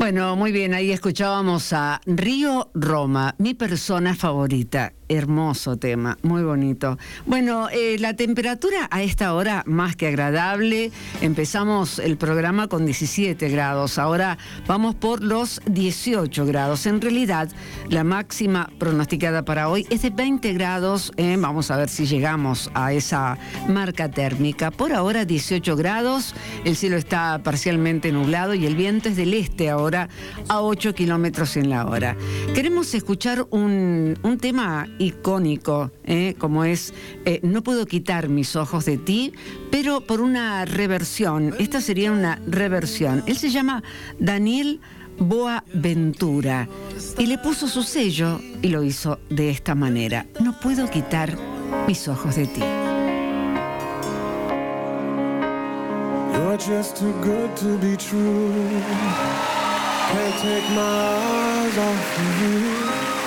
Bueno, muy bien, ahí escuchábamos a Río Roma, mi persona favorita. Hermoso tema, muy bonito. Bueno, la temperatura a esta hora más que agradable. Empezamos el programa con 17 grados, ahora vamos por los 18 grados. En realidad, la máxima pronosticada para hoy es de 20 grados. Vamos a ver si llegamos a esa marca térmica. Por ahora 18 grados, el cielo está parcialmente nublado y el viento es del este ahora a 8 kilómetros en la hora. Queremos escuchar un tema icónico, como es No puedo quitar mis ojos de ti, pero por una reversión. Esta sería una reversión. Él se llama Daniel Boaventura y le puso su sello y lo hizo de esta manera: No puedo quitar mis ojos de ti. You're just too good to be true. Can't take my eyes off of you.